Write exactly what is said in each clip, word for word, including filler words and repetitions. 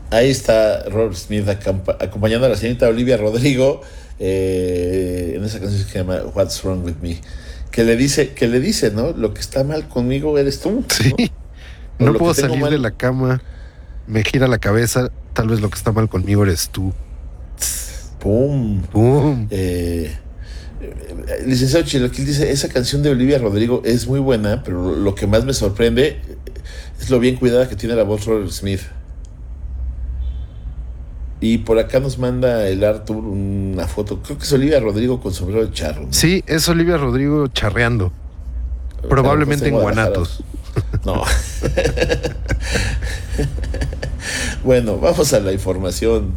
Ahí está Robert Smith acampa- acompañando a la señorita Olivia Rodrigo eh, en esa canción que se llama What's Wrong With Me. Que le dice, que le dice, ¿no? Lo que está mal conmigo eres tú, Sí, ¿no? O no lo que puedo tengo salir de mal. la cama, me gira la cabeza, tal vez lo que está mal conmigo eres tú. ¡Pum! ¡Pum! Eh, eh, licenciado Chilaquil dice, esa canción de Olivia Rodrigo es muy buena, pero lo que más me sorprende es lo bien cuidada que tiene la voz Robert Smith. Y por acá nos manda el Arthur una foto, creo que es Olivia Rodrigo con sombrero de charro, ¿no? Sí, es Olivia Rodrigo charreando, probablemente en Guanatos. No. Bueno, vamos a la información.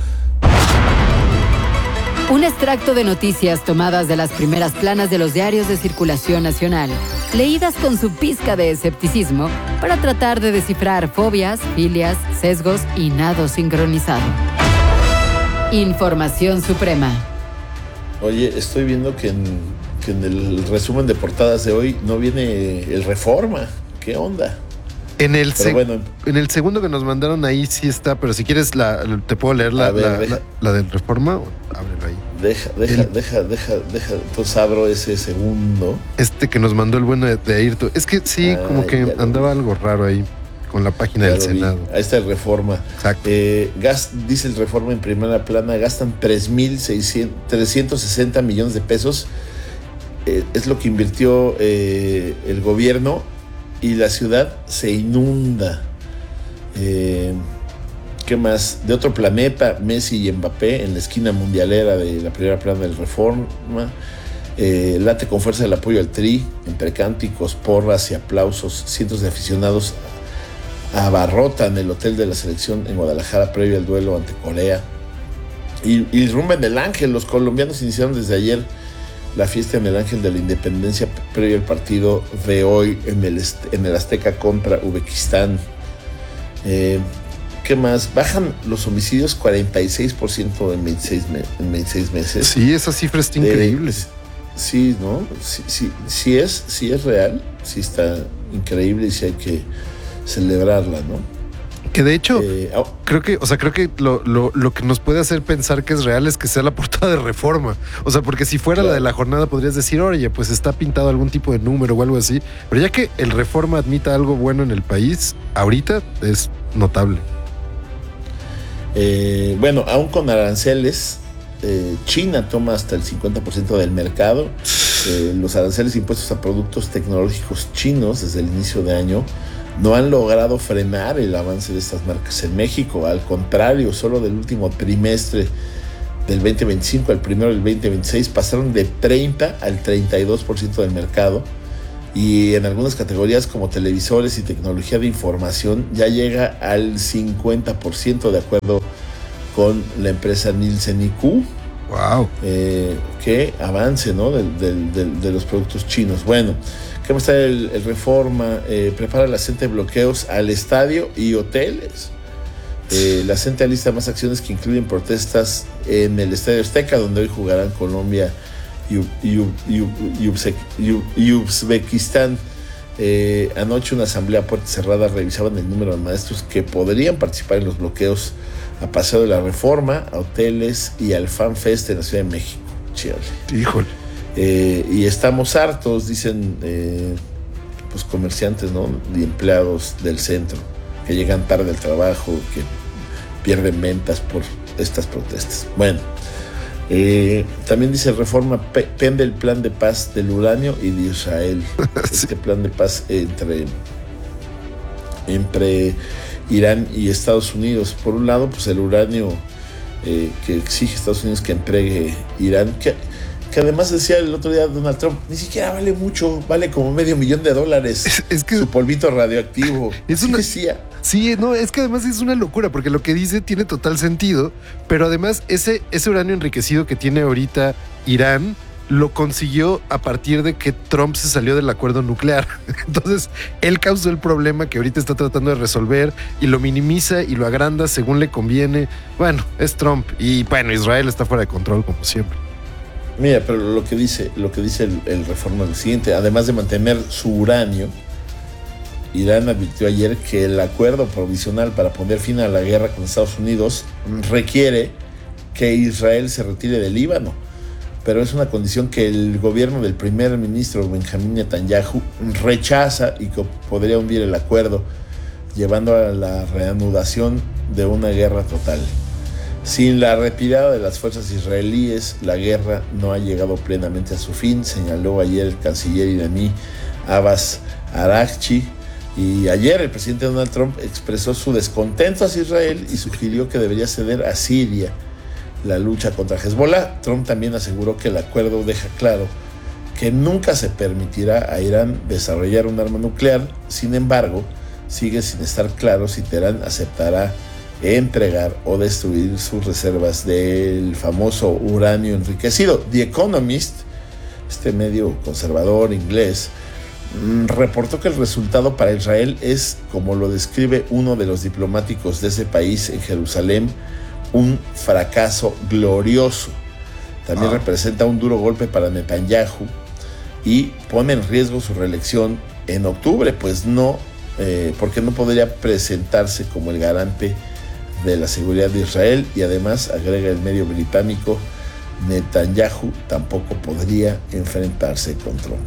Un extracto de noticias tomadas de las primeras planas de los diarios de circulación nacional, leídas con su pizca de escepticismo para tratar de descifrar fobias, filias, sesgos y nado sincronizado. Información suprema. Oye, estoy viendo que en, que en el resumen de portadas de hoy no viene el Reforma. ¿Qué onda? En el, Pero seg- bueno, en el segundo que nos mandaron ahí sí está, pero si quieres la, te puedo leer la, A ver, la, deja. la, la del Reforma. Ábrelo ahí. deja, deja, El- deja, deja, deja. Entonces abro ese segundo. Este que nos mandó el bueno de, de Ayrton. Es que sí, Ah, como que ya lo andaba vi. algo raro ahí con la página Ya del lo vi. Senado. Ahí está el Reforma. Exacto. Eh, gas, dice el Reforma en primera plana, gastan tres mil trescientos sesenta millones de pesos. Eh, es lo que invirtió eh, el gobierno y la ciudad se inunda. Eh, ¿Qué más? De otro planeta, Messi y Mbappé en la esquina mundialera de la primera plana del Reforma. Eh, late con fuerza el apoyo al Tri, entre cánticos, porras y aplausos. Cientos de aficionados abarrotan el hotel de la selección en Guadalajara previo al duelo ante Corea. Y, y rumben el Ángel. Los colombianos iniciaron desde ayer la fiesta en el Ángel de la Independencia previo al partido de hoy en el, en el Azteca contra Uzbekistán. Eh, ¿Qué más? Bajan los homicidios cuarenta y seis por ciento en veintiséis, me, en veintiséis meses. Sí, esa cifra está De- increíble. Sí, ¿no? Sí, sí, sí es, sí es real, sí está increíble y sí hay que celebrarla, ¿no? Que de hecho, Eh, oh, creo que, o sea, creo que lo, lo, lo que nos puede hacer pensar que es real es que sea la portada de Reforma. O sea, porque si fuera Claro. la de la jornada podrías decir, oye, pues está pintado algún tipo de número o algo así. Pero ya que el Reforma admita algo bueno en el país, ahorita es notable. eh, bueno, aún con aranceles, eh, China toma hasta el cincuenta por ciento del mercado. Eh, los aranceles impuestos a productos tecnológicos chinos desde el inicio de año no han logrado frenar el avance de estas marcas en México. Al contrario, solo del último trimestre del veinte veinticinco al primero del veinte veintiséis pasaron de treinta al treinta y dos por ciento del mercado, y en algunas categorías como televisores y tecnología de información ya llega al cincuenta por ciento de acuerdo con la empresa Nielsen I Q. Wow. Eh, que avance, ¿no? del, del, del, de los productos chinos. Bueno, ¿qué más está el, el Reforma? Eh, prepara la CENTE bloqueos al estadio y hoteles. Eh, la CENTE alista más acciones que incluyen protestas en el Estadio Azteca, donde hoy jugarán Colombia y, y, y, y, y Uzbekistán. Eh, anoche una asamblea a puerta cerrada revisaban el número de maestros que podrían participar en los bloqueos a Paseo de la Reforma, a hoteles y al Fan Fest en la Ciudad de México. Chale. Híjole. Eh, y estamos hartos, dicen eh, pues comerciantes, ¿no? Y empleados del centro que llegan tarde al trabajo, que pierden ventas por estas protestas. Bueno, eh, también dice Reforma, pe- pende el plan de paz del uranio y de Israel. Sí. Este plan de paz entre, entre Irán y Estados Unidos. Por un lado, pues el uranio eh, que exige Estados Unidos que entregue Irán, que, que además decía el otro día Donald Trump, ni siquiera vale mucho, vale como medio millón de dólares. Es, es que su polvito radioactivo. Es Así una- decía. sí, no, es que además es una locura, porque lo que dice tiene total sentido, pero además ese, ese uranio enriquecido que tiene ahorita Irán lo consiguió a partir de que Trump se salió del acuerdo nuclear. Entonces, él causó el problema que ahorita está tratando de resolver y lo minimiza y lo agranda según le conviene. Bueno, es Trump y bueno, Israel está fuera de control como siempre. Mira, pero lo que dice, lo que dice el, el Reforma es lo siguiente: además de mantener su uranio, Irán advirtió ayer que el acuerdo provisional para poner fin a la guerra con Estados Unidos requiere que Israel se retire del Líbano, pero es una condición que el gobierno del primer ministro Benjamín Netanyahu rechaza y que podría hundir el acuerdo, llevando a la reanudación de una guerra total. Sin la retirada de las fuerzas israelíes, la guerra no ha llegado plenamente a su fin, señaló ayer el canciller iraní Abbas Araghchi. Y ayer el presidente Donald Trump expresó su descontento hacia Israel y sugirió que debería ceder a Siria la lucha contra Hezbollah. Trump también aseguró que el acuerdo deja claro que nunca se permitirá a Irán desarrollar un arma nuclear. Sin embargo, sigue sin estar claro si Teherán aceptará entregar o destruir sus reservas del famoso uranio enriquecido. The Economist, este medio conservador inglés, reportó que el resultado para Israel es, como lo describe uno de los diplomáticos de ese país en Jerusalén, un fracaso glorioso. También ah. representa un duro golpe para Netanyahu y pone en riesgo su reelección en octubre, pues no, eh, porque no podría presentarse como el garante de la seguridad de Israel. Y además, agrega el medio británico, Netanyahu tampoco podría enfrentarse con Trump.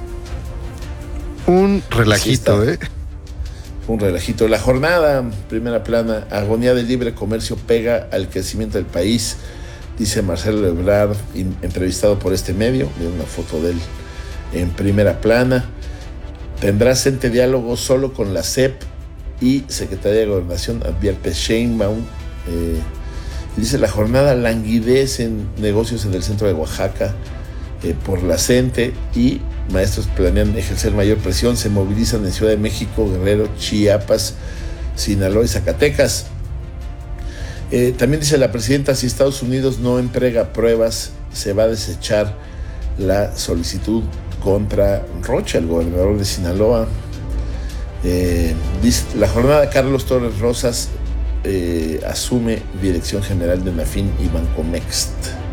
Un relajito, ¿eh? Un relajito. La jornada, primera plana, agonía del libre comercio pega al crecimiento del país, dice Marcelo Ebrard, entrevistado por este medio. Veo una foto de él en primera plana. Tendrá ente diálogo solo con la C E P y Secretaría de Gobernación, advierte Sheinbaum. Eh, dice la jornada, languidez en negocios en el centro de Oaxaca eh, por la CENTE, y maestros planean ejercer mayor presión, se movilizan en Ciudad de México, Guerrero, Chiapas, Sinaloa y Zacatecas. Eh, también dice la presidenta, si Estados Unidos no entrega pruebas, se va a desechar la solicitud contra Rocha, el gobernador de Sinaloa. Eh, dice la jornada, Carlos Torres Rosas eh, asume dirección general de Nafin y Bancomext.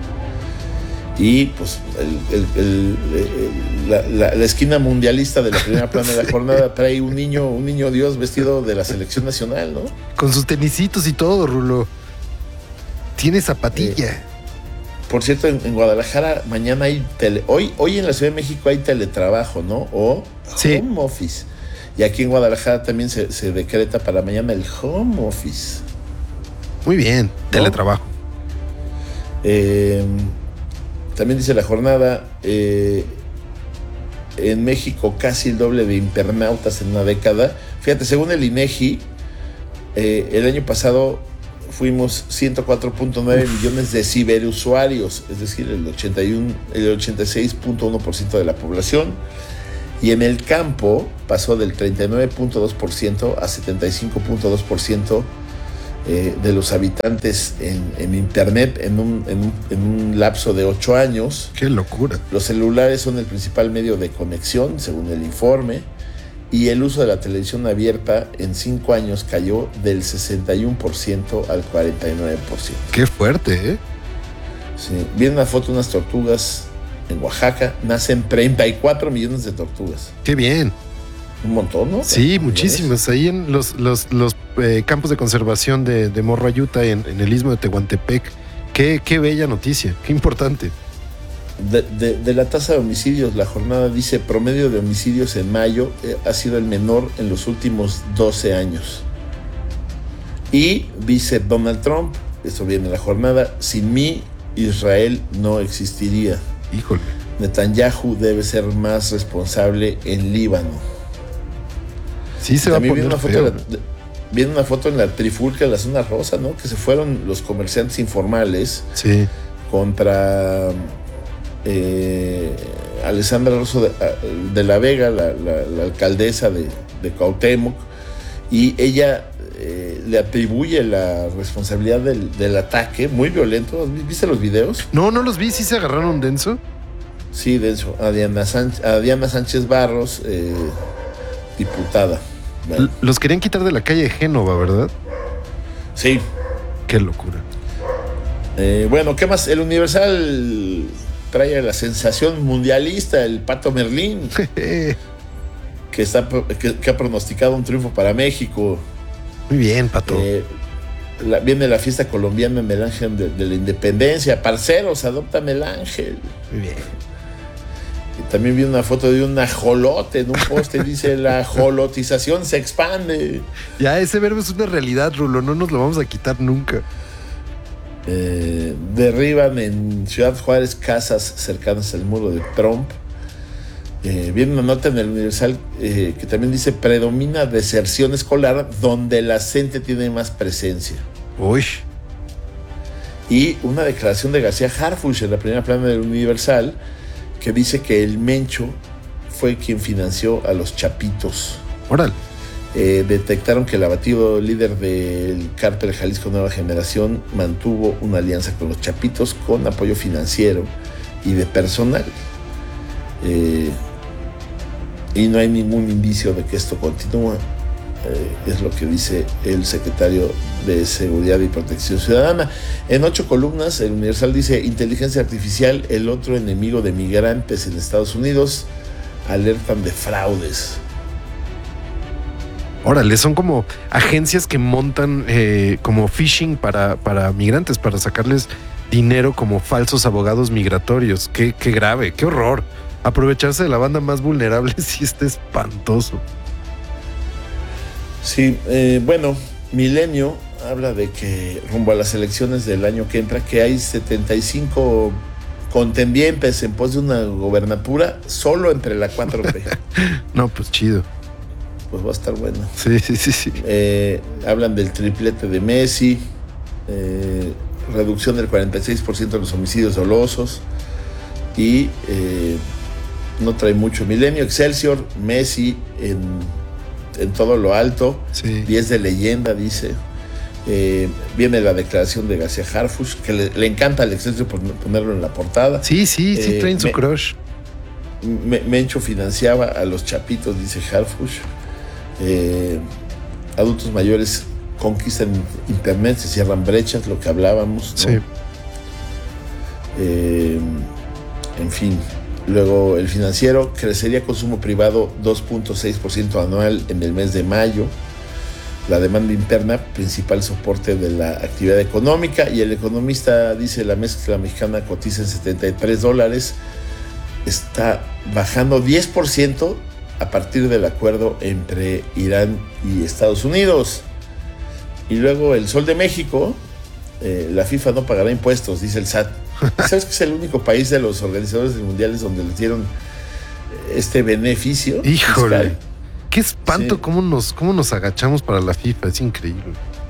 Y pues el, el, el, el, la, la, la esquina mundialista de la primera plana de la jornada trae un niño, un niño Dios vestido de la selección nacional, ¿no? Con sus tenisitos y todo, Rulo. Tiene zapatilla. Eh, por cierto, en, en Guadalajara mañana hay tele, hoy, hoy en la Ciudad de México hay teletrabajo, ¿no? O sí. Home office. Y aquí en Guadalajara también se, se decreta para mañana el home office. Muy bien, ¿no? Teletrabajo. Eh, también dice la jornada, eh, en México casi el doble de internautas en una década. Fíjate, según el INEGI, eh, el año pasado fuimos ciento cuatro punto nueve millones de ciberusuarios, es decir, el, ochenta y uno, el ochenta y seis punto uno por ciento de la población. Y en el campo pasó del treinta y nueve punto dos por ciento a setenta y cinco punto dos por ciento eh, de los habitantes en, en Internet en un, en, un, en un lapso de ocho años. ¡Qué locura! Los celulares son el principal medio de conexión, según el informe, y el uso de la televisión abierta en cinco años cayó del sesenta y uno por ciento al cuarenta y nueve por ciento. ¡Qué fuerte, eh! Sí. Viene una foto de unas tortugas en Oaxaca, nacen treinta y cuatro millones de tortugas. ¡Qué bien! Un montón, ¿no? Sí, muchísimas. Ahí en los, los, los eh, campos de conservación de, de Morro Ayuta, en, en el istmo de Tehuantepec. Qué, qué bella noticia, qué importante. De, de, de la tasa de homicidios, la jornada dice promedio de homicidios en mayo eh, ha sido el menor en los últimos doce años. Y dice Donald Trump, esto viene en la jornada, sin mí Israel no existiría. Híjole. Netanyahu debe ser más responsable en Líbano. Sí, se va a poner viene una, feo, foto ¿no? de la, viene una foto en la trifulca de la zona rosa, ¿no? Que se fueron los comerciantes informales sí. contra eh, Alessandra Rosso de, de la Vega, la, la, la alcaldesa de, de Cuauhtémoc, y ella eh, le atribuye la responsabilidad del, del ataque, muy violento. ¿Viste los videos? No, no los vi. ¿Sí se agarraron denso? Sí, denso. A Diana, Sánchez, a Diana Sánchez Barros, eh, diputada. Bueno. Los querían quitar de la calle de Génova, ¿verdad? Sí. Qué locura. Eh, bueno, ¿qué más? El Universal trae la sensación mundialista, el Pato Merlín. que, está, que, que ha pronosticado un triunfo para México. Muy bien, Pato. Eh, la, viene la fiesta colombiana en el Ángel de, de la Independencia. Parceros, adóptame el ángel. Muy bien. Y también vi una foto de un ajolote en un poste. Dice, la ajolotización se expande. Ya, ese verbo es una realidad, Rulo. No nos lo vamos a quitar nunca. Eh, derriban en Ciudad Juárez casas cercanas al muro de Trump. Eh, viene una nota en el Universal eh, que también dice: predomina deserción escolar donde la gente tiene más presencia. Uy. Y una declaración de García Harfuch en la primera plana del Universal que dice que el Mencho fue quien financió a los Chapitos. Órale. Eh, detectaron que el abatido líder del cártel Jalisco Nueva Generación mantuvo una alianza con los Chapitos con apoyo financiero y de personal. Eh, y no hay ningún indicio de que esto continúa. Eh, es lo que dice el secretario de Seguridad y Protección Ciudadana. En ocho columnas, el Universal dice: inteligencia artificial, el otro enemigo de migrantes en Estados Unidos, alertan de fraudes. Órale, son como agencias que montan eh, como phishing para, para migrantes, para sacarles dinero como falsos abogados migratorios. Qué, qué grave, qué horror. Aprovecharse de la banda más vulnerable sí está espantoso. Sí, eh, bueno, Milenio habla de que rumbo a las elecciones del año que entra, que hay setenta y cinco contendientes en pos de una gobernatura solo entre la cuatro P. No, pues chido. Pues va a estar bueno. Sí, sí, sí, sí. Eh, hablan del triplete de Messi, eh, reducción del cuarenta y seis por ciento de los homicidios dolosos y eh, no trae mucho. Milenio, Excelsior, Messi en, en todo lo alto, Sí. diez de leyenda, dice. Eh, viene la declaración de García Harfuch, que le, le encanta al Excelsior por ponerlo en la portada. Sí, sí, sí, Eh, traen su me- crush. Me- Mencho financiaba a los Chapitos, dice Harfuch. Eh, adultos mayores conquistan internet, se cierran brechas, lo que hablábamos, ¿no? Sí. Eh, en fin. Luego el Financiero: crecería consumo privado dos punto seis por ciento anual en el mes de mayo. La demanda interna, principal soporte de la actividad económica. Y el Economista dice: la mezcla mexicana cotiza en setenta y tres dólares. Está bajando diez por ciento a partir del acuerdo entre Irán y Estados Unidos. Y luego el Sol de México: eh, la FIFA no pagará impuestos, dice el S A T. ¿Sabes que es el único país de los organizadores de mundiales donde les dieron este beneficio Híjole. fiscal? Qué espanto Sí. cómo nos, cómo nos agachamos para la FIFA. Es increíble.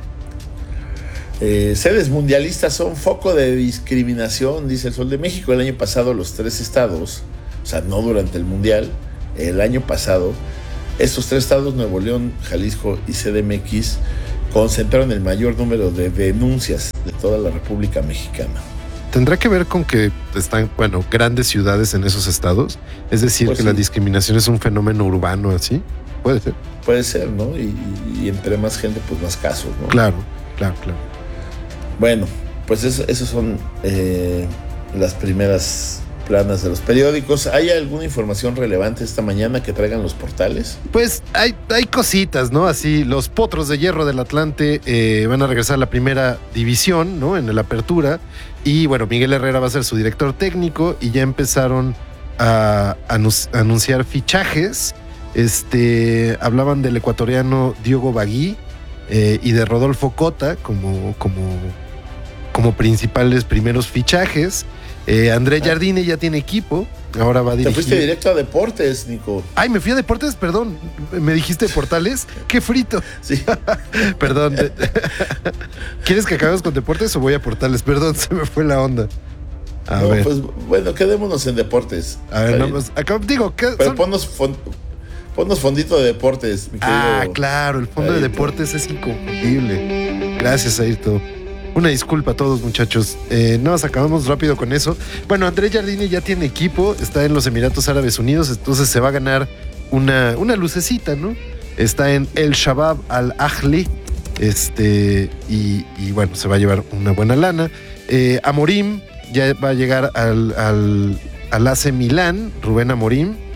Eh, sedes mundialistas son foco de discriminación, dice el Sol de México. El año pasado los tres estados, o sea, no durante el mundial, el año pasado, estos tres estados, Nuevo León, Jalisco y C D M X, concentraron el mayor número de denuncias de toda la República Mexicana. ¿Tendrá que ver con que están, bueno, grandes ciudades en esos estados? Es decir, Pues que sí. la discriminación es un fenómeno urbano así. Puede ser. Puede ser, ¿no? Y, y entre más gente, pues más casos, ¿no? Claro, claro, claro. Bueno, pues eso, esos son eh, las primeras planas de los periódicos. ¿Hay alguna información relevante esta mañana que traigan los portales? Pues hay, hay cositas, ¿no? Así, los Potros de Hierro del Atlante eh, van a regresar a la primera división, ¿no? En la apertura. Y bueno, Miguel Herrera va a ser su director técnico y ya empezaron a anun- a anunciar fichajes. Este, hablaban del ecuatoriano Diogo Bagui eh, y de Rodolfo Cota como, como, como principales primeros fichajes. Eh, André Jardine ya tiene equipo, ahora va a Te dirigir. fuiste directo a deportes, Nico. Ay, me fui a deportes, perdón. ¿Me dijiste portales? ¡Qué frito! Sí. Perdón. ¿Quieres que acabemos con deportes o voy a portales? Perdón, se me fue la onda. A No, ver, pues bueno, quedémonos en deportes. a ver, Está no, bien. pues, acá, digo, ¿qué Pero son? ponnos, fon- ponnos fondito de deportes, mi querido. Ah, claro, el fondo de Ayrton. deportes es inconfundible. Gracias, Ayrton. Una disculpa a todos, muchachos. Eh, no, nos acabamos rápido con eso. Bueno, André Jardine ya tiene equipo, está en los Emiratos Árabes Unidos, entonces se va a ganar una, una lucecita, ¿no? Está en El Shabab Al Ahly, este, y, y bueno, se va a llevar una buena lana. Eh, Amorim ya va a llegar al, al, al A C Milán, Rubén Amorim.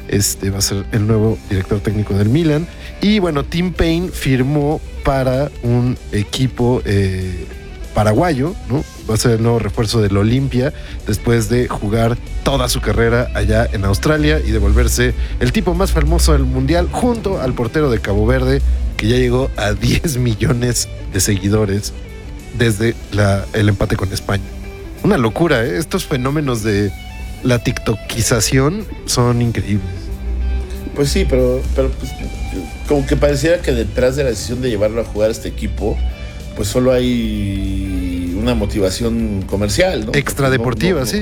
Este va a ser el nuevo director técnico del Milan. Y bueno, Tim Payne firmó para un equipo eh, paraguayo, ¿no? Va a ser el nuevo refuerzo del Olimpia después de jugar toda su carrera allá en Australia y de volverse el tipo más famoso del mundial junto al portero de Cabo Verde, que ya llegó a diez millones de seguidores desde la, el empate con España. Una locura, ¿eh? Estos fenómenos de la tiktokización son increíbles. Pues sí, pero, pero pues, como que pareciera que detrás de la decisión de llevarlo a jugar a este equipo, pues solo hay una motivación comercial, ¿no? Extradeportiva, no, no, no. Sí.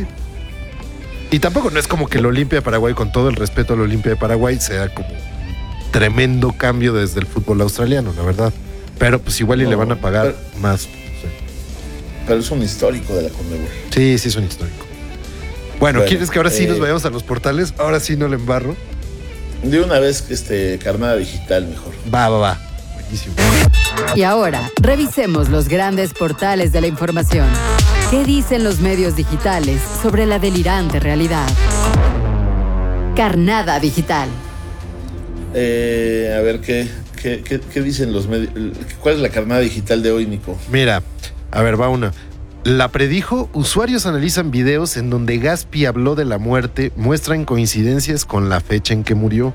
Y tampoco no es como que el Olimpia de Paraguay, con todo el respeto al Olimpia de Paraguay, sea como un tremendo cambio desde el fútbol australiano, la verdad. Pero pues igual y no, le van a pagar pero, más. Sí. Pero es un histórico de la Conmebol. Sí, sí es un histórico. Bueno, bueno ¿quieres que ahora sí eh, nos vayamos a los portales? Ahora sí no le embarro. De una vez, este, carnada digital mejor. Va, va, va. Buenísimo. Y ahora, revisemos los grandes portales de la información. ¿Qué dicen los medios digitales sobre la delirante realidad? Carnada digital. Eh, a ver, ¿qué, qué, qué, qué dicen los medios? ¿Cuál es la carnada digital de hoy, Nico? Mira, a ver, va una. La predijo, usuarios analizan videos en donde Gaspi habló de la muerte, muestran coincidencias con la fecha en que murió.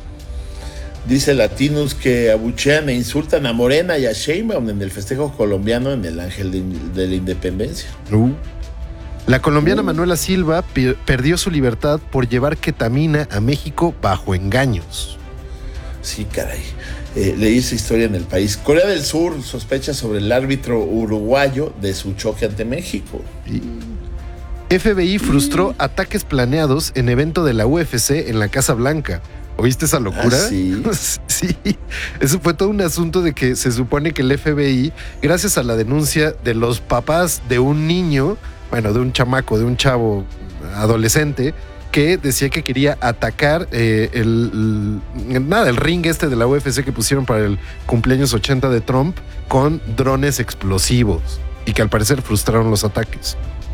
Dice Latinus que abuchean e insultan a Morena y a Sheinbaum en el festejo colombiano en el Ángel de, de la Independencia. Uh. La colombiana uh. Manuela Silva pi- perdió su libertad por llevar ketamina a México bajo engaños. Sí, caray. Eh, leí esa historia en El País. Corea del Sur sospecha sobre el árbitro uruguayo de su choque ante México. Y F B I frustró mm. ataques planeados en evento de la U F C en la Casa Blanca. ¿Oíste esa locura? ¿Ah, sí? Sí, eso fue todo un asunto de que se supone que el F B I, gracias a la denuncia de los papás de un niño, bueno, de un chamaco, de un chavo adolescente, que decía que quería atacar eh, el, el, nada, el ring este de la U F C que pusieron para el cumpleaños ochenta de Trump con drones explosivos y que al parecer frustraron los ataques.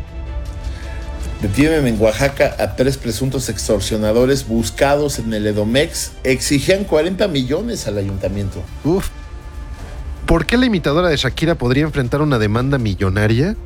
Detienen en Oaxaca a tres presuntos extorsionadores buscados en el Edomex. Exigían cuarenta millones al ayuntamiento. Uf. ¿Por qué la imitadora de Shakira podría enfrentar una demanda millonaria?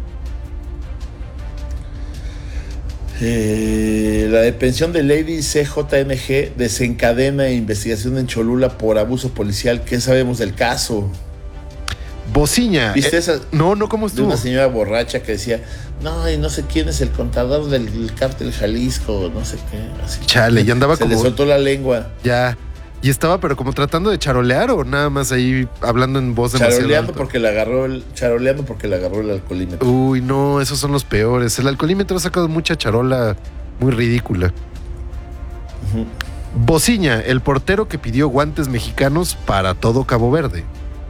Eh, la detención de Lady C J N G desencadena investigación en Cholula por abuso policial. ¿Qué sabemos del caso? Bociña. ¿Viste eh, esa? No, no, ¿cómo estuvo? De una señora borracha que decía, no, y no sé quién es el contador del cártel Jalisco, no sé qué. Así. Chale, ya andaba Se como... le soltó la lengua. Ya. Y estaba, pero como tratando de charolear o nada más ahí hablando en voz demasiado Charoleando alta? porque le agarró el charoleando porque le agarró el alcoholímetro. Uy, no, esos son los peores. El alcoholímetro ha sacado mucha charola muy ridícula. Uh-huh. Bociña, el portero que pidió guantes mexicanos para todo Cabo Verde.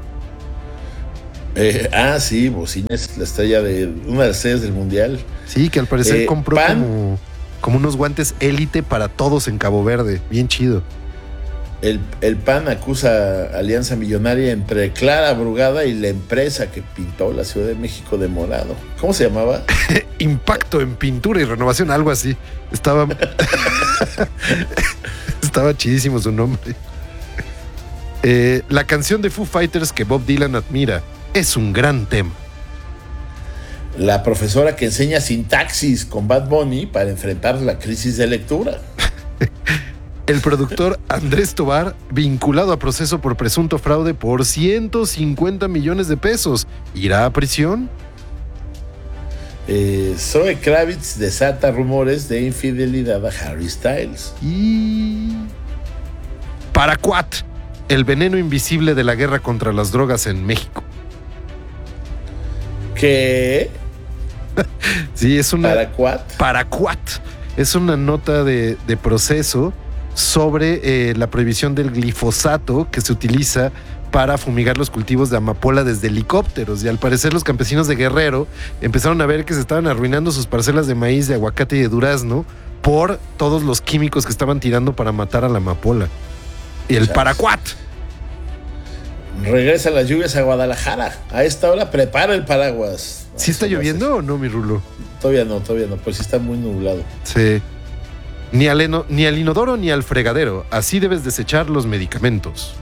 Eh, ah, sí, Bociña es la estrella de una de las estrellas del mundial. Sí, que al parecer eh, compró como, como unos guantes élite para todos en Cabo Verde. Bien chido. El, el P A N acusa alianza millonaria entre Clara Brugada y la empresa que pintó la Ciudad de México de morado. ¿Cómo se llamaba? Impacto en pintura y renovación, algo así. Estaba estaba chidísimo su nombre. Eh, la canción de Foo Fighters que Bob Dylan admira es un gran tema. La profesora que enseña sintaxis con Bad Bunny para enfrentar la crisis de lectura. El productor Andrés Tobar, vinculado a proceso por presunto fraude por ciento cincuenta millones de pesos. ¿Irá a prisión? Eh, Zoe Kravitz desata rumores de infidelidad a Harry Styles. Y... Paraquat, el veneno invisible de la guerra contra las drogas en México. ¿Qué? Sí, es una... ¿Paraquat? Paraquat. Es una nota de, de proceso sobre eh, la prohibición del glifosato que se utiliza para fumigar los cultivos de amapola desde helicópteros. Y al parecer los campesinos de Guerrero empezaron a ver que se estaban arruinando sus parcelas de maíz, de aguacate y de durazno por todos los químicos que estaban tirando para matar a la amapola. Y el Paraquat. Regresan las lluvias a Guadalajara. A esta hora prepara el paraguas. ¿Sí está lloviendo o no, mi Rulo? Todavía no, todavía no, pero sí está muy nublado. Sí. Ni al, eno, ni al inodoro ni al fregadero. Así debes desechar los medicamentos.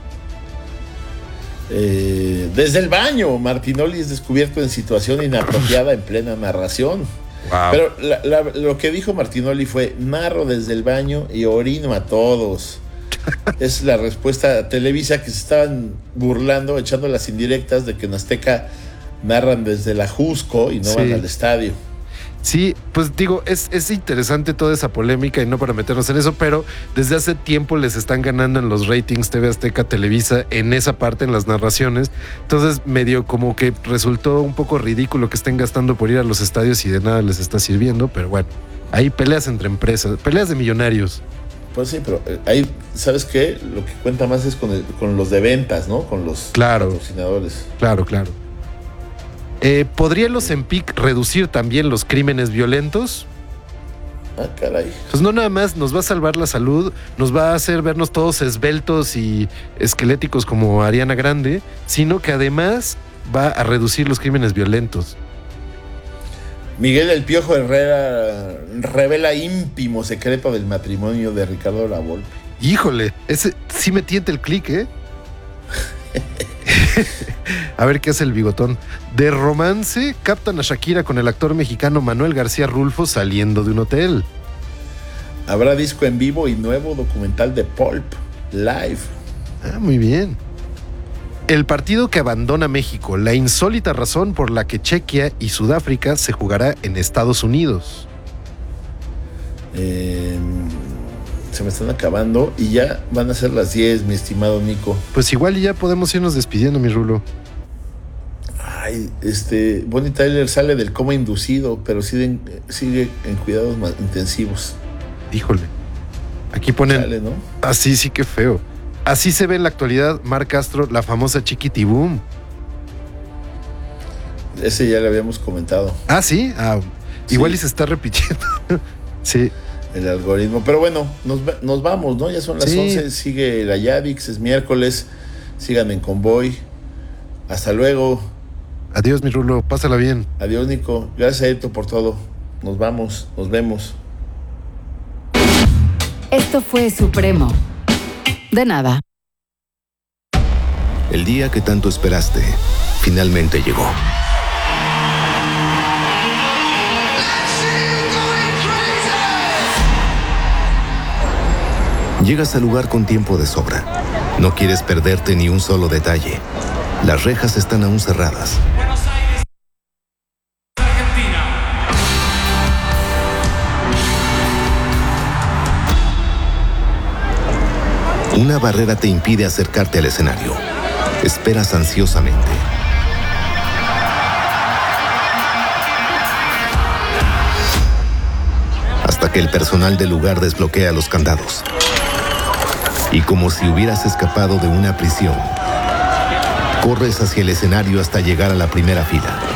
Eh, desde el baño, Martinoli es descubierto en situación inapropiada en plena narración. Wow. Pero la, la, lo que dijo Martinoli fue: narro desde el baño y orino a todos. Es la respuesta a Televisa, que se estaban burlando, echando las indirectas de que en Azteca narran desde la Jusco y no sí. van al estadio. Sí, pues digo, es, es interesante toda esa polémica y no para meternos en eso, pero desde hace tiempo les están ganando en los ratings T V Azteca, Televisa, en esa parte, en las narraciones. Entonces medio como que resultó un poco ridículo que estén gastando por ir a los estadios y de nada les está sirviendo, pero bueno, hay peleas entre empresas, peleas de millonarios. Pues sí, pero ahí, ¿sabes qué? Lo que cuenta más es con, el, con los de ventas, ¿no? Con los claro, patrocinadores. Claro, claro. Eh, ¿Podría el Ozempic reducir también los crímenes violentos? Ah, caray. Pues no nada más nos va a salvar la salud, nos va a hacer vernos todos esbeltos y esqueléticos como Ariana Grande, sino que además va a reducir los crímenes violentos. Miguel El Piojo Herrera revela íntimo secreto del matrimonio de Ricardo Lavolpe. Híjole, ese sí me tienta el clic, ¿eh? A ver qué hace el bigotón. De romance, captan a Shakira con el actor mexicano Manuel García Rulfo saliendo de un hotel. Habrá disco en vivo y nuevo documental de Pulp Live. Ah, muy bien. El partido que abandona México, la insólita razón por la que Chequia y Sudáfrica se jugará en Estados Unidos. Eh, se me están acabando y ya van a ser las diez, mi estimado Nico. Pues igual ya podemos irnos despidiendo, mi Rulo. Ay, este, Bonnie Tyler sale del coma inducido, pero sigue en, sigue en cuidados más intensivos. Híjole. Aquí ponen... Sale, ¿no? Así sí que feo. Así se ve en la actualidad Mar Castro, la famosa Chiquitibum. Ese ya le habíamos comentado. Ah, ¿sí? Ah, sí. Igual y se está repitiendo. Sí. El algoritmo. Pero bueno, nos, nos vamos, ¿no? Ya son las sí. once, sigue la Yadix, es miércoles. Sigan en convoy. Hasta luego. Adiós, mi Rulo, pásala bien. Adiós, Nico. Gracias a Eto por todo. Nos vamos, nos vemos. Esto fue Supremo. De nada. El día que tanto esperaste, finalmente llegó. Llegas al lugar con tiempo de sobra. No quieres perderte ni un solo detalle. Las rejas están aún cerradas. Buenos Aires, Argentina. Una barrera te impide acercarte al escenario. Esperas ansiosamente. Hasta que el personal del lugar desbloquea los candados. Y como si hubieras escapado de una prisión, corres hacia el escenario hasta llegar a la primera fila.